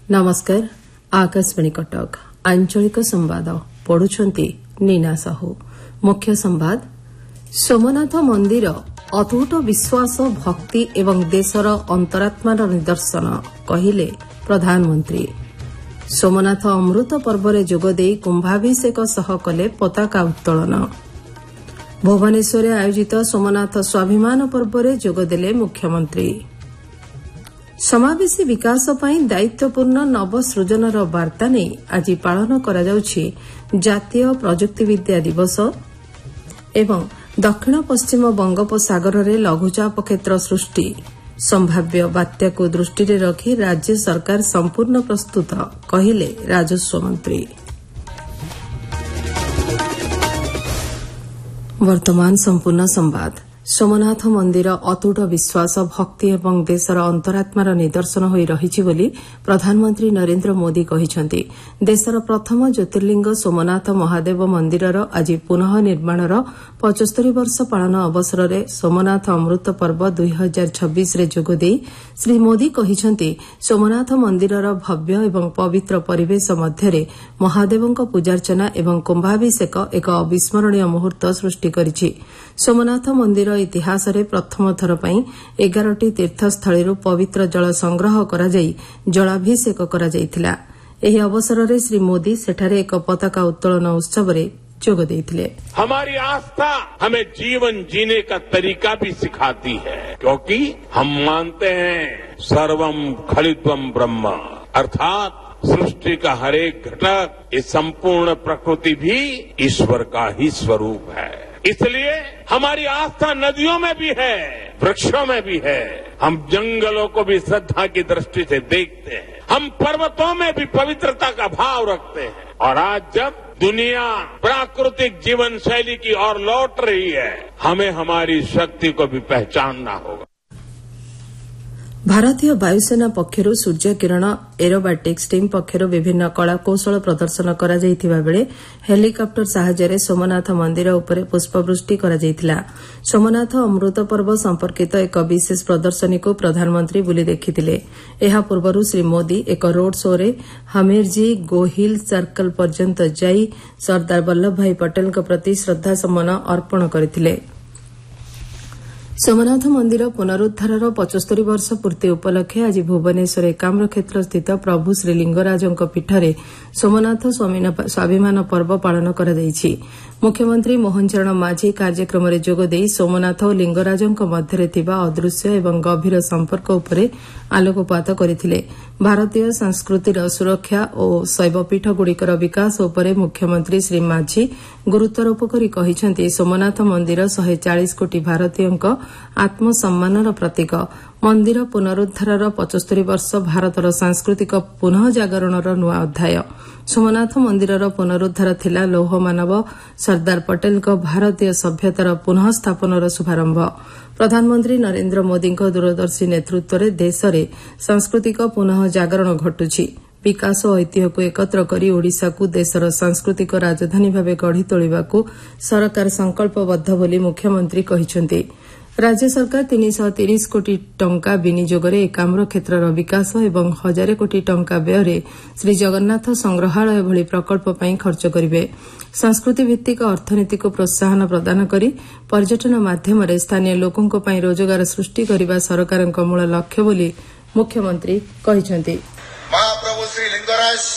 नमस्कार आकाशवाणी कटक आंचलिक संवाद पढ़ुछंती नीना साहू। मुख्य संवाद सोमनाथ मंदिर अतूट विश्वास भक्ति एवं देशर अंतरात्मार निदर्शन कहिले प्रधानमंत्री। सोमनाथ अमृत पर्वरे जोगदेई कुंभाभिषेक सह कले पताका उत्तोलन। भुवनेश्वर आयोजित सोमनाथ स्वाभिमान पर्वरे जोगदेले मुख्यमंत्री। समावेशी विकास पई दायित्वपूर्ण नवसृजनर वार्ता नहीं आज पालन करा जाउछि जातीय प्रजुक्तिविद्या दिवस एवं दक्षिण पश्चिम बंगोपसागर रे लघुचाप क्षेत्र सृष्टि संभाव्य बात्या को दृष्टि रे रखी राज्य सरकार संपूर्ण प्रस्तुत कहिले राजस्व मंत्री। वर्तमान संपूर्ण संवाद सोमनाथ मंदिर अतूट विश्वास भक्ति एवं देशर अंतरात्मार निदर्शन होई रहिछि बोली प्रधानमंत्री नरेंद्र मोदी कहिसंति। देशर प्रथम ज्योतिर्लिंग सोमनाथ महादेव मंदिरर आज पुनः निर्माणर 75 वर्ष पालन अवसर में सोमनाथ अमृत पर्व 2026 रे जोगदेई श्री मोदी कहिसंति सोमनाथ मंदिरर भव्य एवं पवित्र परिवेश मध्यरे महादेवଙ୍କ पूजार्चना एवं कुंभाभिषेक एक अविस्मरणीय मुहूर्त सृष्टि करिछि। सोमनाथ मंदिर इतिहास रे प्रथम थर पई 11टी तीर्थस्थळीरू पवित्र जल संग्रह करा जाई जलाभिषेक करा जाइथिला। एही अवसर रे श्री मोदी सेठारे एक पताका उत्तोलन उत्सव रे जोग देइथिले। हमारी आस्था हमें जीवन जीने का तरीका भी सिखाती है, क्योंकि हम मानते हैं सर्वम खलित्वम ब्रह्म, अर्थात सृष्टि का हर एक घटक, इस संपूर्ण प्रकृति भी ईश्वर का ही स्वरूप है। इसलिए हमारी आस्था नदियों में भी है, वृक्षों में भी है। हम जंगलों को भी श्रद्धा की दृष्टि से देखते हैं, हम पर्वतों में भी पवित्रता का भाव रखते हैं। और आज जब दुनिया प्राकृतिक जीवन शैली की ओर लौट रही है, हमें हमारी शक्ति को भी पहचानना होगा। भारतीय वायुसेना पक्षर सूर्य किरण एरोबैटिक्स टीम पक्षर विभिन्न कलाकौशल प्रदर्शन करा जाइथिबा बेले हेलिकप्टर साहाय्य सोमनाथ मंदिर उपरे पुष्पवृष्टि करा जाइथिला। सोमनाथ अमृत पर्व संपर्कित एक विशेष प्रदर्शनी को प्रधानमंत्री बुली देखिथिले। एहा पूर्वरु श्री मोदी एक रोड शो रे हमीरजी गोहिल सर्कल पर्यंत जाई सरदार वल्लभ भाई पटेल प्रति श्रद्धा सम्मान अर्पण करथिले। सोमनाथ मंदिर पुनरुद्धार 75 वर्ष पूर्ति उपलक्षे आज भुवनेश्वर एकाम्र क्षेत्र स्थित प्रभु श्रीलिंगराजଙ୍କ पीठरे सोमनाथ स्वाभिमान पर्व पालन करा जाइछि। मुख्यमंत्री मोहन चरण माझी कार्यक्रम रे जोग देई सोमनाथ और लिंगराजଙ୍କ मध्यरे थिबा अदृश्य एवं गभीर संपर्क उपरे आलोकपात करथिले। भारतीय संस्कृतिर सुरक्षा और शैवपीठ गुड़िकर विकास उपरे मुख्यमंत्री श्री माझी गुरुत्वारोप करी कहिसंति सोमनाथ मंदिर 140 कोटी भारतीयଙ୍କ आत्मसम्मानर प्रतीक। मंदिर पुनरुद्धार 75 वर्ष भारतर सांस्कृतिक पुनः जागरणर नुआ अध्याय। सोमनाथ मंदिरर पुनरुद्धार थिला लौह मानव सरदार पटेलଙ୍କ भारतीय सभ्यतार पुनः स्थापनर शुभारंभ। प्रधानमंत्री नरेंद्र मोदीଙ୍କ दूरदर्शी नेतृत्व रे देश रे सांस्कृतिक पुनः जागरण घटुछि। विकास और ऐतिह्य को एकत्र करी ओडिशा को देशर सांस्कृतिक राजधानी भावे गढ़ी तोलिबाकू सरकार संकल्पबद्ध बोली मुख्यमंत्री कहिसंति। राज्य सरकार 330 कोटी टंका विनियोगरे एकाम्र क्षेत्रर विकास एवं 1000 कोटी टंका व्यୟରେ श्री जगन्नाथ संग्रहालय भली प्रकल्प पई खर्च करिवे। संस्कृति भित्तिक अर्थनीति को प्रोत्साहन प्रदान करी पर्यटन माध्यम स्थानीय लोकंक पई रोजगार सृष्टि करिबा सरकारଙ୍କ मूल लक्ष्य बोली मुख्यमंत्री कहिसंति। महाप्रभु श्री लिंगराज